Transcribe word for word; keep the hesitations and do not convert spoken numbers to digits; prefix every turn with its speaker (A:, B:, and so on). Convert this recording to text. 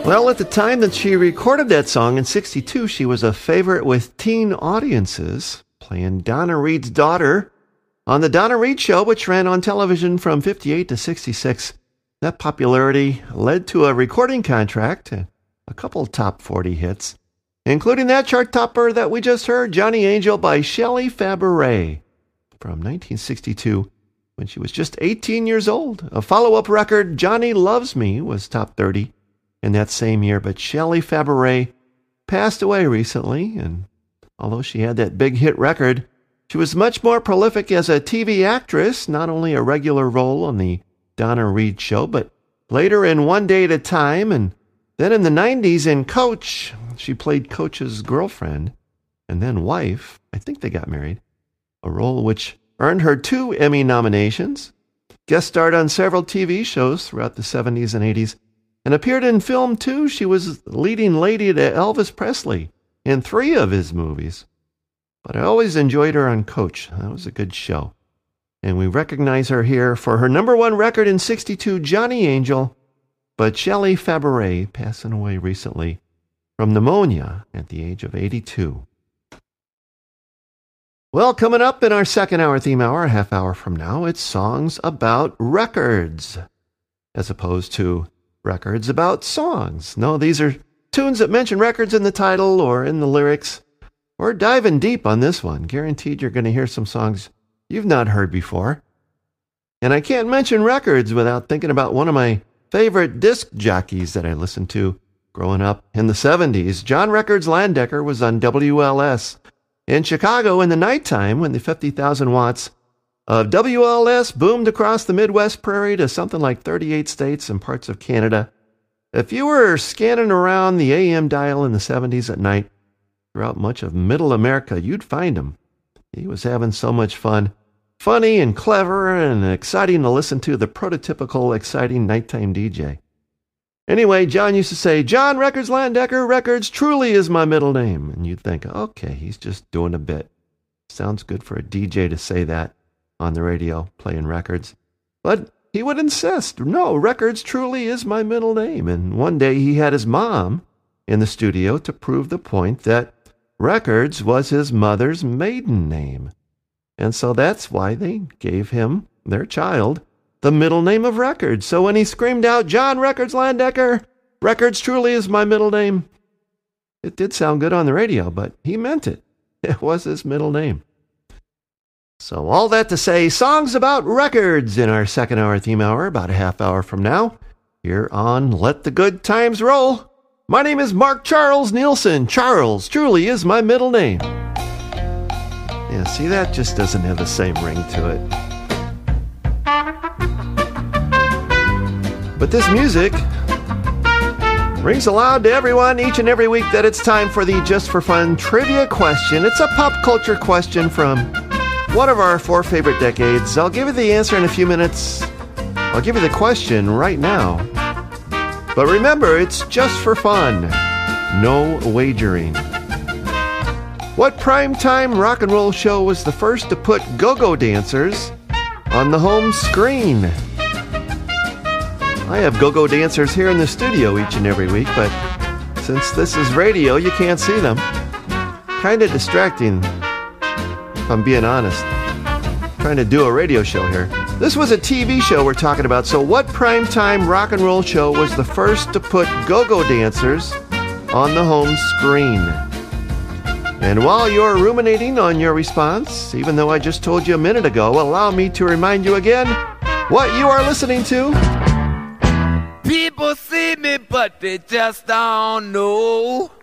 A: Well, at the time that she recorded that song in sixty-two, she was a favorite with teen audiences, playing Donna Reed's daughter on The Donna Reed Show, which ran on television from fifty-eight to sixty-six. That popularity led to a recording contract and a couple top forty hits, including that chart topper that we just heard, Johnny Angel by Shelley Fabares from nineteen sixty-two, when she was just eighteen years old. A follow-up record, Johnny Loves Me, was top thirty in that same year, but Shelley Fabares passed away recently, and although she had that big hit record, she was much more prolific as a T V actress, not only a regular role on the Donna Reed Show, but later in One Day at a Time, and then in the nineties in Coach. She played Coach's girlfriend, and then wife. I think they got married, a role which earned her two Emmy nominations, guest starred on several T V shows throughout the seventies and eighties, and appeared in film too. She was leading lady to Elvis Presley in three of his movies. But I always enjoyed her on Coach. That was a good show. And we recognize her here for her number one record in sixty-two, Johnny Angel. But Shelley Fabares passing away recently from pneumonia at the age of eighty-two. Well, coming up in our second hour theme hour, a half hour from now, it's songs about records, as opposed to records about songs. No, these are tunes that mention records in the title or in the lyrics. We're diving deep on this one. Guaranteed you're going to hear some songs you've not heard before. And I can't mention records without thinking about one of my favorite disc jockeys that I listened to growing up in the seventies. John Records Landecker was on W L S in Chicago in the nighttime when the fifty thousand watts of W L S boomed across the Midwest prairie to something like thirty-eight states and parts of Canada. If you were scanning around the A M dial in the seventies at night throughout much of middle America, you'd find him. He was having so much fun. Funny and clever and exciting to listen to, the prototypical exciting nighttime D J. Anyway, John used to say, John Records Landecker Records truly is my middle name. And you'd think, okay, he's just doing a bit. Sounds good for a D J to say that on the radio, playing records. But he would insist, no, Records truly is my middle name. And one day he had his mom in the studio to prove the point that Records was his mother's maiden name. And so that's why they gave him, their child, the middle name of Records. So when he screamed out, John Records Landecker, Records truly is my middle name, it did sound good on the radio, but he meant it. It was his middle name. So all that to say, songs about records in our second hour theme hour, about a half hour from now, here on Let the Good Times Roll. My name is Mark Charles Nielsen. Charles truly is my middle name. Yeah, see, that just doesn't have the same ring to it. But this music rings aloud to everyone each and every week that it's time for the Just for Fun trivia question. It's a pop culture question from one of our four favorite decades. I'll give you the answer in a few minutes. I'll give you the question right now. But remember, it's just for fun. No wagering. What primetime rock and roll show was the first to put go-go dancers on the home screen? I have go-go dancers here in the studio each and every week, but since this is radio, you can't see them. Kind of distracting, if I'm being honest. Trying to do a radio show here. This was a T V show we're talking about, so what primetime rock and roll show was the first to put go-go dancers on the home screen? And while you're ruminating on your response, even though I just told you a minute ago, allow me to remind you again what you are listening to.
B: People see me, but they just don't know.